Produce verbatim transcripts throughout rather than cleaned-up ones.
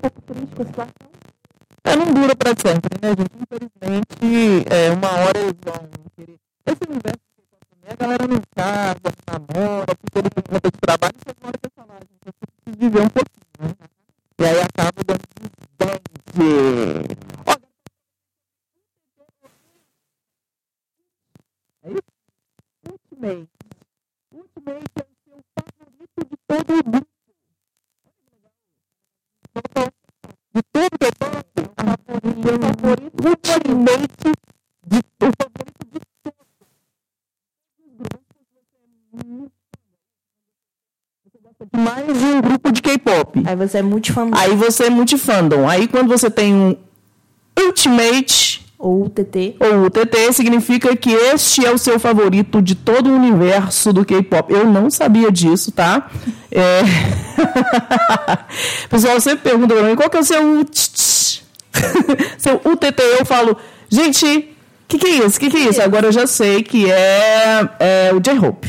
pouco triste com a situação. É, não dura pra sempre, né, gente? Infelizmente, é, uma hora eles vão querer. Esse universo que a galera não casa, não namora, fica ali por conta de trabalho, e chega uma hora que eu falo, ah, gente, eu preciso viver um pouquinho, né? E aí acaba dando desdente. Olha, é isso? Ultimate. Ultimate é o seu favorito de todo o grupo. De tudo que eu toco, o favorito, o favorito, o ultimate, de, o favorito de todos os grupos. Você gosta de mais de um grupo de K-pop. Aí você é multifandom. Aí você é multifandom. Aí quando você tem um ultimate ou U T T, ou U T T, significa que este é o seu favorito de todo o universo do K-pop. Eu não sabia disso, tá? É... Pessoal sempre pergunta pra mim, qual que é o seu seu U T T? Eu falo, gente, o que, que é isso? O que, que é isso? Agora eu já sei que é, é o J-Hope.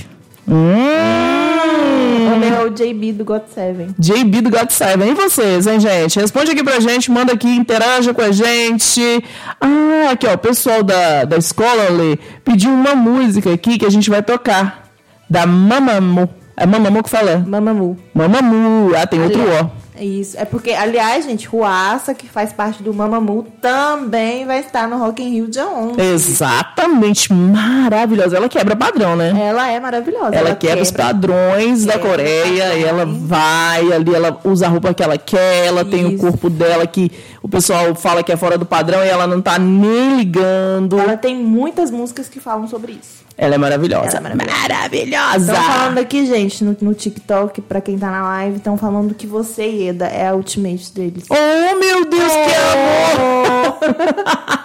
Hum... O meu é o J B do God Seven. J B do God Seven. E vocês, hein, gente? Responde aqui pra gente, manda aqui, interaja com a gente. Ah, aqui, ó, o pessoal da, da escola, Lê, pediu uma música aqui que a gente vai tocar. Da Mamamoo. É Mamamoo que fala? Mamamoo. Mamamoo. Ah, tem outro O. Isso, é porque, aliás, gente, Ruassa, que faz parte do Mamamoo, também vai estar no Rock in Rio dia onze. Exatamente, maravilhosa. Ela quebra padrão, né? Ela é maravilhosa. Ela, ela quebra, quebra os padrões quebra da Coreia, padrões. Ela vai ali, ela usa a roupa que ela quer, ela Isso. tem o corpo dela que o pessoal fala que é fora do padrão e ela não tá nem ligando. Ela tem muitas músicas que falam sobre isso. Ela é maravilhosa. Ela é maravilhosa. Maravilhosa. Estão falando aqui, gente, no, no TikTok, pra quem tá na live, estão falando que você, Ieda, é a ultimate deles. Oh, meu Deus, oh. que amor!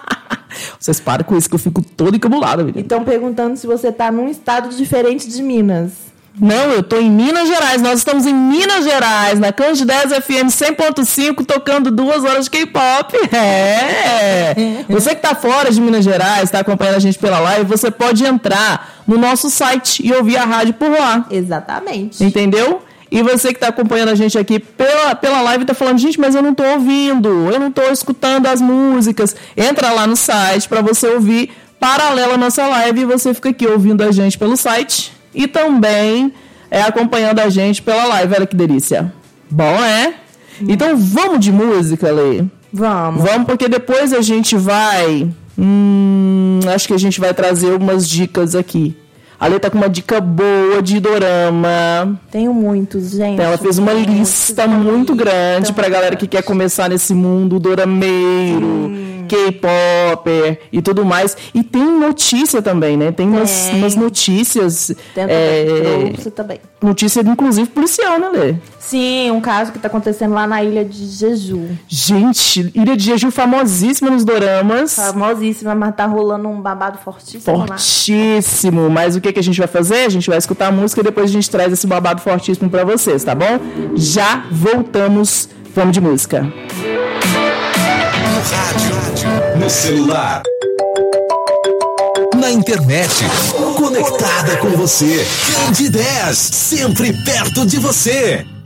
Vocês param com isso que eu fico todo encabulado. E estão perguntando se você tá num estado diferente de Minas. Não, eu tô em Minas Gerais. Nós estamos em Minas Gerais, na Candidez F M cem ponto cinco, tocando duas horas de K-pop. É! Você que tá fora de Minas Gerais, tá acompanhando a gente pela live, você pode entrar no nosso site e ouvir a rádio por lá. Exatamente. Entendeu? E você que tá acompanhando a gente aqui pela, pela live tá falando, gente, mas eu não tô ouvindo, eu não tô escutando as músicas. Entra lá no site para você ouvir paralela à nossa live e você fica aqui ouvindo a gente pelo site. E também é, acompanhando a gente pela live. Olha que delícia. Bom, é? Hum. Então vamos de música, Lê? Vamos. Vamos, porque depois a gente vai... Hum, acho que a gente vai trazer umas dicas aqui. A Lê tá com uma dica boa de dorama. Tenho muitos, gente. Então, ela fez uma lista muito grande pra galera que quer começar nesse mundo dorameiro. Hum. K-popper e tudo mais. E tem notícia também, né? Tem, tem. Umas, umas notícias. Tem é, também. Notícia, inclusive, policial, né, Lê? Sim, um caso que tá acontecendo lá na Ilha de Jeju. Gente, Ilha de Jeju famosíssima nos doramas. Famosíssima, mas tá rolando um babado fortíssimo. Fortíssimo. Lá. Mas o que, que a gente vai fazer? A gente vai escutar a música e depois a gente traz esse babado fortíssimo pra vocês, tá bom? Já voltamos. Vamos de música. No rádio, no celular, na internet, conectada com você. Candidez, sempre perto de você.